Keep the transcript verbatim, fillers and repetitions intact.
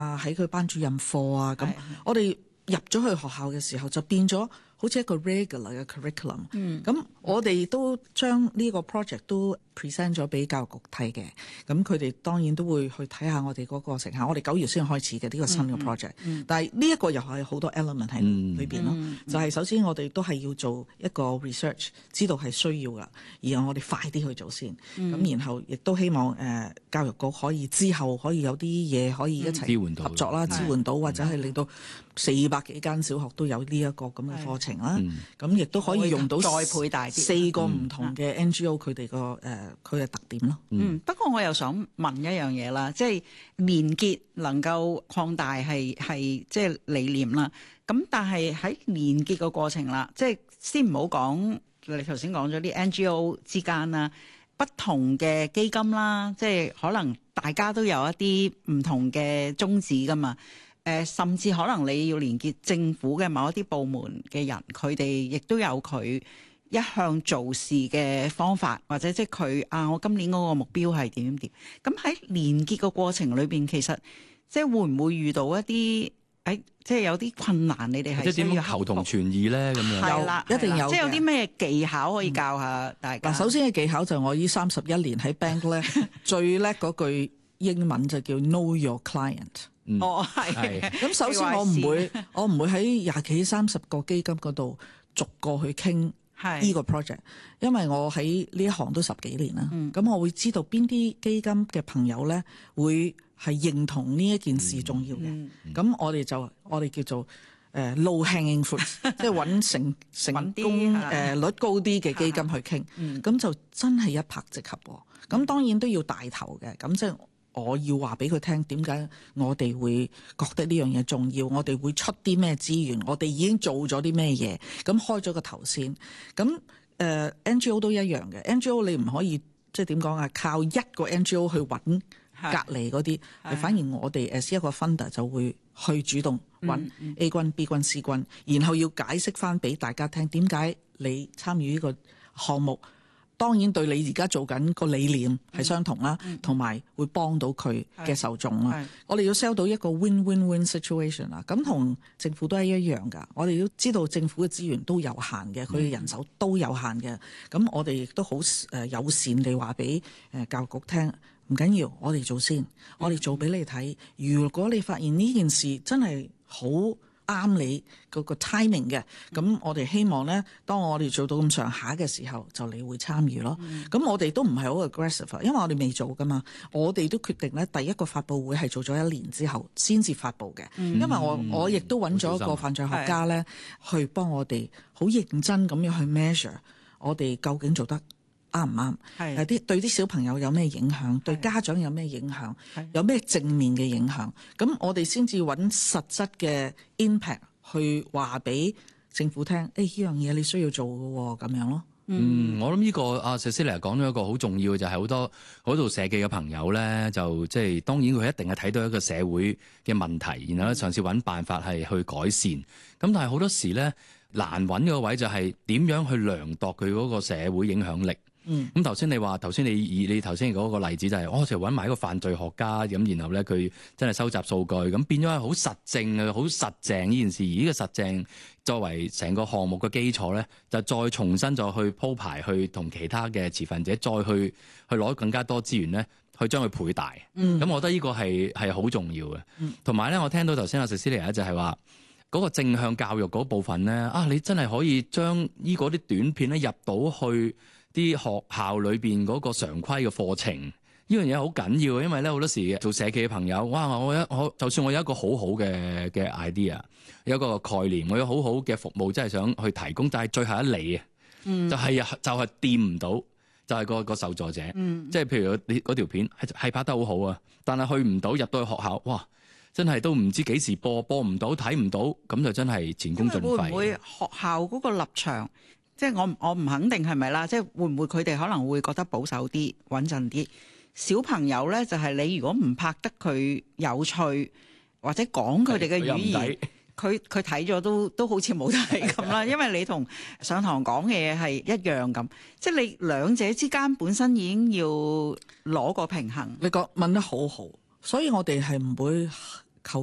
啊，喺佢班主任課啊，咁我哋入咗去學校嘅時候就變咗好似一個 regular 嘅 curriculum。嗯，咁我哋都將呢個 project 都 present 咗俾教育局睇嘅，咁佢哋當然都會去睇下我哋嗰個成效。我哋九月先開始嘅呢、呢個新嘅 project，嗯嗯、但係呢一個又係好多 element 喺裏邊咯。嗯嗯、就係首先我哋都係要做一個 research，知道係需要噶，然後我哋快啲去做先。咁、嗯、然後亦都希望誒、呃、教育局可以之後可以有啲嘢可以一齊合作啦，支援到或者係令到四百幾間小學都有呢一個咁嘅課程啦。咁亦都可以用到再倍大啲四個唔同嘅 N G O 佢哋個誒佢嘅特點咯。 嗯，不過我又想問一樣嘢啦，即係連結能夠擴大係係即係理念啦。咁但係喺連結個過程啦，即係先唔好講你頭先講咗啲 N G O 之間啦，不同嘅基金啦，即係可能大家都有一啲唔同嘅宗旨噶嘛。誒、呃，甚至可能你要連結政府嘅某一啲部門嘅人，佢哋亦都有佢一向做事嘅方法，或者即係佢啊，我今年嗰個目標係點點點。咁喺連結個過程裏邊，其實即係會唔會遇到一啲誒、哎，即係有啲困難？你哋係即係點樣求同存異咧？咁樣係啦， 一定有。 即係有啲咩技巧可以教下大家？ 嗱、嗯，首先嘅技巧就係我呢三十一年喺 bank 咧最叻嗰句英文就叫 Know Your Client。 嗯、 哦，係。 咁首先我唔會，我唔會喺廿幾三十個基金嗰度逐個去傾呢個 project，因為我喺呢一行都十幾年啦。咁、嗯、我會知道邊啲基金嘅朋友咧會係認同呢一件事重要嘅。咁、嗯嗯、我哋就我哋叫做誒 low hanging fruit，即係揾成成功誒、呃、率高啲嘅基金去傾。咁、嗯、就真係一拍即合。咁當然都要帶頭嘅。咁即係。我要話俾佢聽點解我哋會覺得呢樣嘢重要，我哋會出啲咩資源，我哋已經做咗啲咩嘢，咁開咗個頭先。咁誒、呃、N G O 都一樣嘅 ，N G O 你唔可以即係點講啊？靠一個 N G O 去揾隔離嗰啲，反而我哋 as 一個 funder 就會去主動揾 A 軍、B 軍、C 軍，然後要解釋翻俾大家聽點解你參與呢個項目。當然對你而家做緊個理念係相同啦，同埋、嗯、會幫到佢嘅受眾啦。我哋要 sell 到一個 win-win-win situation 啦。咁同政府都係一樣㗎。我哋都知道政府嘅資源都有限嘅，佢嘅人手都有限嘅。咁我哋亦都好誒友善地話俾誒教育局聽，唔緊要，我哋做先，我哋做俾你睇。如果你發現呢件事真係好啱你嗰個 timing 嘅，咁我哋希望咧，當我哋做到咁上下嘅時候，就你會參與咯。咁、嗯、我哋都唔係好 aggressive，因為我哋未做噶嘛。我哋都決定咧，第一個發佈會係做咗一年之後先至發佈嘅。嗯、因為我我亦都揾咗一個犯罪學家咧，去幫我哋好認真咁樣去 measure 我哋究竟做得啱唔啱？係啲對啲小朋友有咩影響？對家長有咩影響？有咩正面嘅影響？咁我哋先至揾實質嘅 impact 去話俾政府聽。誒、哎，呢樣嘢你需要做嘅咁樣咯。 嗯，我諗呢、這個阿 Cecilia 講咗一個好重要嘅，就係好多好多社企嘅朋友咧，就即係當然佢一定係睇到一個社會嘅問題，然後咧嘗試揾辦法係去改善。咁但係好多時咧難揾個位就係點樣去量度佢嗰個社會影響力。嗯，咁頭先你話頭先你以你頭先嗰個例子就係、是，我就揾埋一個犯罪學家咁，然後咧佢真係收集數據，咁變咗係好實證嘅，好實淨呢件事。而呢個實證作為成個項目嘅基礎咧，就再重新再去鋪排，去同其他嘅持份者再去去攞更加多資源咧，去將佢倍大。嗯，咁我覺得呢個係係好重要嘅。同埋咧，我聽到頭先阿 Cecilia 就係話嗰個正向教育嗰部分咧，啊，你真係可以將呢嗰啲短片咧入到去啲學校裏邊嗰個常規嘅課程，呢樣嘢好緊要，因為咧好多時做社企嘅朋友，哇！我一我就算我有一個好好嘅嘅 idea，有一個概念，我有好好嘅服務，真係想去提供，但係最後一嚟啊、嗯就係，就係就係掂唔到，就係、係、個個受助者，嗯、即係譬如你嗰條片係係拍得好好啊，但係去唔到入到去學校，哇！真係都唔知幾時播，播唔到，睇唔到，咁就真係前功盡廢。 會唔會學校嗰個立場？即係我我唔肯定係咪啦，即係會唔會佢哋可能會覺得保守啲、穩陣啲？小朋友咧就係、是、你如果唔拍得佢有趣，或者講佢哋嘅語言，佢佢睇咗都都好似冇睇咁啦。因為你同上堂講嘅嘢係一樣咁，即係你兩者之間本身已經要攞個平衡。 你講問得好好，所以我哋係唔會